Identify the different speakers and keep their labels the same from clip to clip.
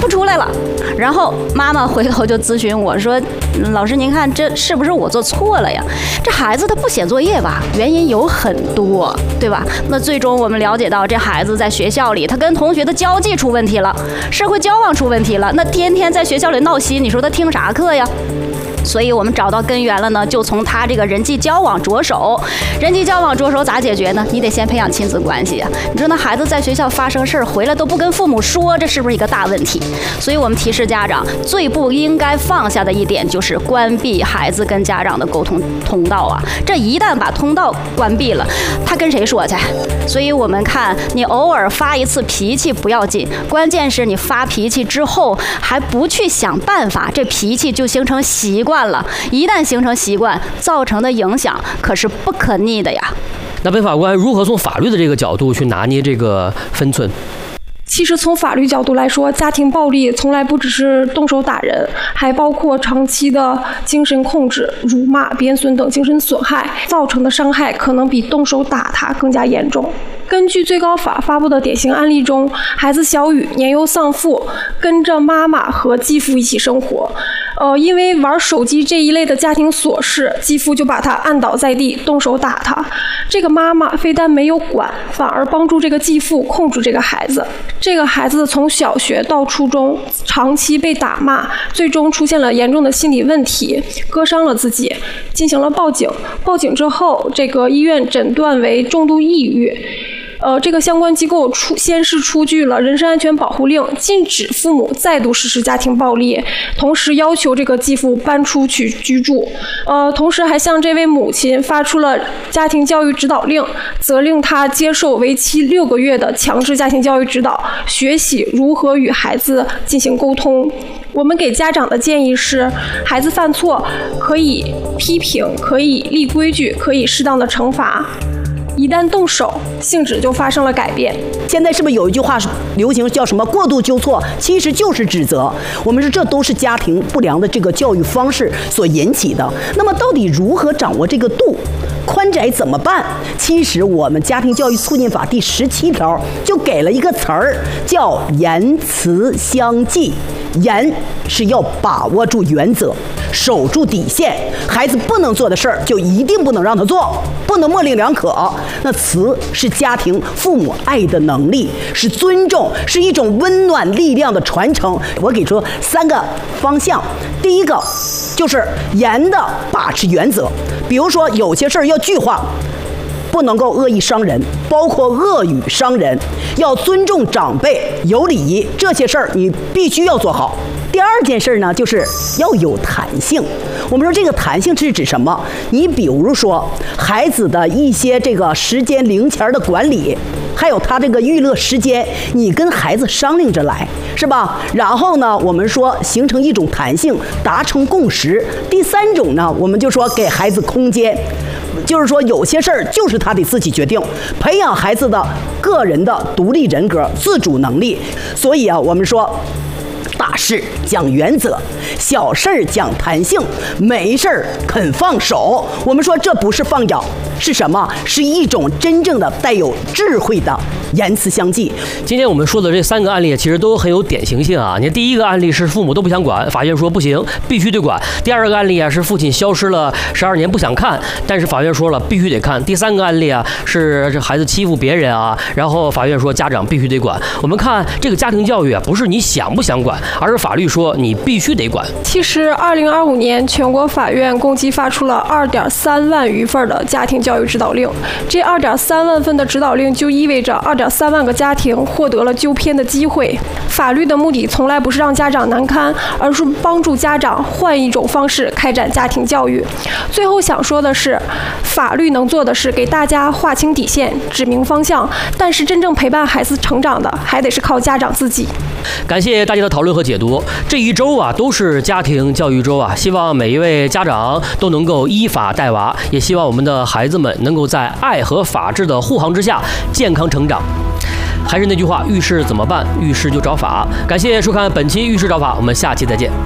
Speaker 1: 不出来了。然后妈妈回头就咨询我说：“老师，您看这是不是我做错了呀？这孩子他不写作业吧，原因有很多，对吧？那最终我们了解到，这孩子在学校里他跟同学的交际出问题了，社会交往出问题了，那天天在学校里闹心，你说他听啥课呀？”所以我们找到根源了呢，就从他这个人际交往着手。人际交往着手咋解决呢？你得先培养亲子关系啊。你说那孩子在学校发生事儿回来都不跟父母说，这是不是一个大问题？所以我们提示家长，最不应该放下的一点就是关闭孩子跟家长的沟通通道啊。这一旦把通道关闭了，他跟谁说去？所以我们看，你偶尔发一次脾气不要紧，关键是你发脾气之后还不去想办法，这脾气就形成习惯了，一旦形成习惯，造成的影响可是不可逆的呀。
Speaker 2: 那本法官如何从法律的这个角度去拿捏这个分寸？
Speaker 3: 其实从法律角度来说，家庭暴力从来不只是动手打人，还包括长期的精神控制、辱骂、贬损等精神损害，造成的伤害可能比动手打他更加严重。根据最高法发布的典型案例中，孩子小雨年幼丧父，跟着妈妈和继父一起生活。因为玩手机这一类的家庭琐事，继父就把他按倒在地，动手打他。这个妈妈非但没有管，反而帮助这个继父控制这个孩子。这个孩子从小学到初中，长期被打骂，最终出现了严重的心理问题，割伤了自己，进行了报警。报警之后，这个医院诊断为重度抑郁。这个相关机构先是出具了人身安全保护令，禁止父母再度实施家庭暴力，同时要求这个继父搬出去居住。同时还向这位母亲发出了家庭教育指导令，责令她接受为期6个月的强制家庭教育指导，学习如何与孩子进行沟通。我们给家长的建议是，孩子犯错可以批评，可以立规矩，可以适当的惩罚。一旦动手，性质就发生了改变。
Speaker 4: 现在是不是有一句话流行叫什么过度纠错，其实就是指责。我们说这都是家庭不良的这个教育方式所引起的。那么到底如何掌握这个度，宽窄怎么办？其实我们家庭教育促进法第17条就给了一个词儿，叫言辞相济。言是要把握住原则，守住底线，孩子不能做的事儿就一定不能让他做，不能模棱两可。那慈是家庭父母爱的能力，是尊重，是一种温暖力量的传承。我给出3个方向，第一个就是严的把持原则，比如说有些事儿要具化，不能够恶意伤人，包括恶语伤人，要尊重长辈，有礼仪，这些事儿你必须要做好。第二件事呢，就是要有弹性。我们说这个弹性是指什么？你比如说孩子的一些这个时间零钱的管理，还有他这个娱乐时间，你跟孩子商量着来，是吧？然后呢，我们说形成一种弹性，达成共识。第3种呢，我们就说给孩子空间，就是说有些事儿就是他得自己决定，培养孩子的个人的独立人格、自主能力。所以啊，我们说大事讲原则，小事儿讲弹性，没事儿肯放手。我们说这不是放养，是什么？是一种真正的带有智慧的言辞相济。
Speaker 2: 今天我们说的这3个案例其实都很有典型性啊。你看第一个案例是父母都不想管，法院说不行，必须得管。第2个案例啊是父亲消失了12年不想看，但是法院说了必须得看。第3个案例啊是这孩子欺负别人啊，然后法院说家长必须得管。我们看这个家庭教育啊，不是你想不想管，而是法律说你必须得管。
Speaker 3: 其实2025年全国法院共计发出了2.3万余份的家庭教育指导令，这2.3万份的指导令就意味着2.3万个家庭获得了纠偏的机会。法律的目的从来不是让家长难堪，而是帮助家长换一种方式开展家庭教育。最后想说的是，法律能做的是给大家划清底线，指明方向，但是真正陪伴孩子成长的还得是靠家长自己。
Speaker 2: 感谢大家的讨论和解读。这一周啊都是家庭教育周啊，希望每一位家长都能够依法带娃，也希望我们的孩子们能够在爱和法治的护航之下健康成长。还是那句话，遇事怎么办？遇事就找法。感谢收看本期遇事找法，我们下期再见。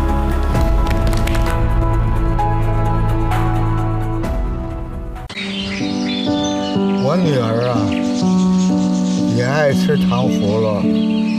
Speaker 5: 我女儿啊，也爱吃糖葫芦。